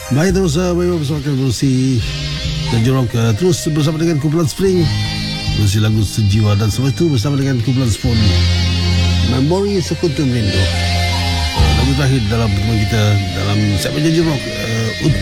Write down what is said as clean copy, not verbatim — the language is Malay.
Baik, terus bersama Bersih dan Jorok, terus bersama dengan Kumpulan Spring, bersih lagu Sejiwa, dan semua itu bersama dengan Kumpulan Spon, Memori Sekutu Merindu. Lagu terakhir dalam pertemuan kita dalam segmen Jorok